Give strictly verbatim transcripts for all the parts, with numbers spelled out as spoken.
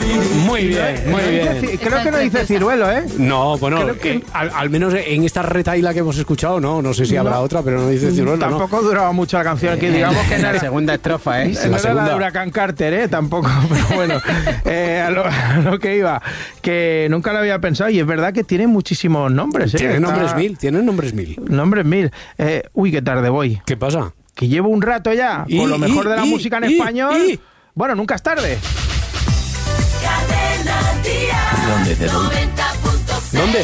Muy bien, muy bien. Creo que no dice ciruelo, ¿eh? No, bueno, que... eh, al, al menos en esta retaíla que hemos escuchado, no, no sé si habrá no. otra, pero no dice ciruelo. Tampoco ¿no? duraba mucho la canción, que digamos que en la segunda estrofa, ¿eh? No era la de Huracán Carter, ¿eh? Tampoco, pero bueno, eh, a, lo, a lo que iba, que nunca lo había pensado y es verdad que tiene muchísimos nombres, ¿eh? Tiene Está... nombres mil, tiene nombres mil. Nombres mil. Eh, uy, qué tarde voy. ¿Qué pasa? Que llevo un rato ya y, con lo mejor y, de la y, música en y, español. Y. Bueno, nunca es tarde. ¿Dónde te doy? ¿Dónde?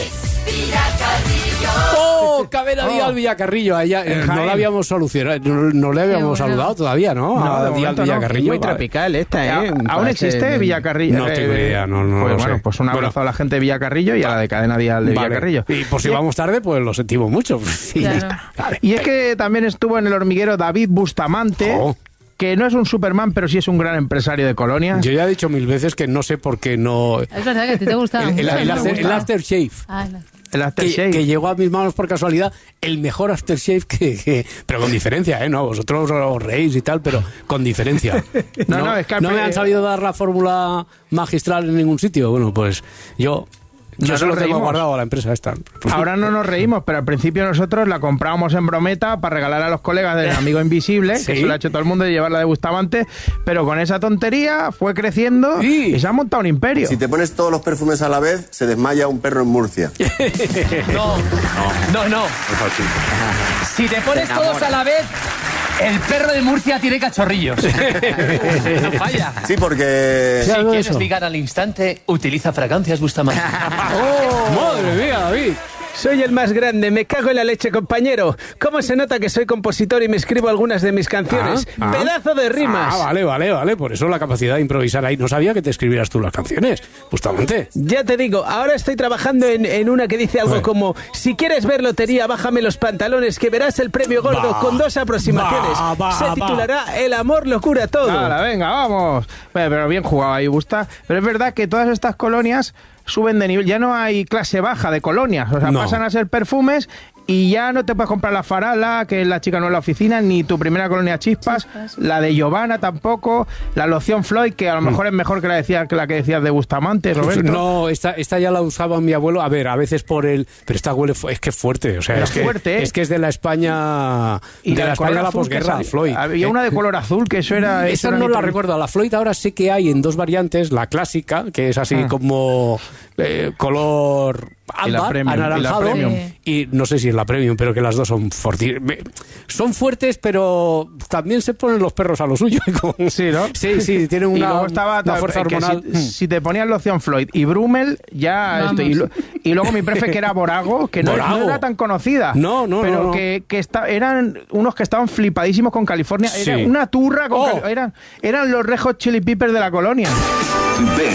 ¡Oh! Cadena Díaz Oh. Villacarrillo. Allá, eh, no la habíamos solucionado, no, no le habíamos bueno. saludado todavía, ¿no? No, a de Díaz momento no. Villacarrillo. Muy vale. tropical esta, ¿eh? ¿Aún Parece existe de... Villacarrillo? No tengo ni idea, no, no pues lo bueno, sé. pues un abrazo Bueno. a la gente de Villacarrillo y a la de Cadena Díaz de Vale. Villacarrillo. Y por si vamos tarde, pues lo sentimos mucho. Sí, Claro. ya está. Vale. Y es que también estuvo en El Hormiguero David Bustamante, Oh. que no es un Superman, pero sí es un gran empresario de Colonia. Yo ya he dicho mil veces que no sé por qué no... Es verdad que a ti te gustaba El, el, mucho, el ¿no? after, Me el gusta. aftershave. Ah, el- El Que, aftershave. que llegó a mis manos por casualidad, el mejor aftershave que, que... Pero con diferencia, ¿eh? No, vosotros os reís y tal, pero con diferencia. No, no, es que al no me pri- han sabido dar la fórmula magistral en ningún sitio. Bueno, pues yo... Yo No se nos lo tengo reímos. guardado a la empresa esta. Ahora no nos reímos, pero al principio nosotros la comprábamos en brometa para regalar a los colegas del Amigo Invisible, Sí. que eso lo ha hecho todo el mundo, de llevarla de Bustamante, pero con esa tontería fue creciendo Sí. y se ha montado un imperio. Si te pones todos los perfumes a la vez, se desmaya un perro en Murcia. No, no, no. Si te pones todos a la vez, el perro de Murcia tiene cachorrillos. No falla. Sí, porque... Sí, Si algo de quieres eso. ligar al instante, utiliza fragancias Bustamante. ¡Madre mía, David! Soy el más grande, me cago en la leche, compañero. ¿Cómo se nota que soy compositor y me escribo algunas de mis canciones? Ah, ah. ¡Pedazo de rimas! Ah, vale, vale, vale. Por eso la capacidad de improvisar ahí. No sabía que te escribieras tú las canciones, justamente. Ya te digo, ahora estoy trabajando en, en una que dice algo Bueno. como: si quieres ver lotería, bájame los pantalones, que verás el premio gordo Va. con dos aproximaciones. Va, va, Se va. titulará El amor lo cura todo. Hala, venga, vamos. Bueno, pero bien jugado ahí, Busta. Pero es verdad que todas estas colonias suben de nivel. Ya no hay clase baja de colonias. O sea, No. pasan a ser perfumes y ya no te puedes comprar la Farala, que es la chica no en la oficina, ni tu primera colonia Chispas, Chispas. la de Giovanna tampoco, la loción Floyd, que a lo mejor es mejor que la, decía, que la que decías de Bustamante, Roberto. No, esta, esta ya la usaba mi abuelo. A ver, a veces por el... Pero esta huele... fu- Es que es fuerte. O sea, Pero es que, fuerte, ¿eh? es que es de la España... Y de la color España de la azul que posguerra, sale. Floyd. Había ¿eh? una de color azul, que eso era... eso Esa era no la nitro- recuerdo. La Floyd ahora sí que hay en dos variantes. La clásica, que es así Ah. como eh, color Y la ámbar, premium, y la anaranjado. premium. Y no sé si es la premium, pero que las dos son fuertes. Son fuertes, pero también se ponen los perros a lo suyo. Como- Sí, ¿no? Sí, sí, tienen Y una, luego estaba una fuerza que hormonal. Si, si te ponías loción Floyd y Brummel, ya... Vamos. Esto, y, lo- y luego mi prefe, que era Borago, que no, Borago. no era tan conocida. No, no, pero no, no. que, que esta- eran unos que estaban flipadísimos con California. Era Sí. una turra con Oh. Cali- eran, eran los Red Hot Chili Peppers de la colonia. Ven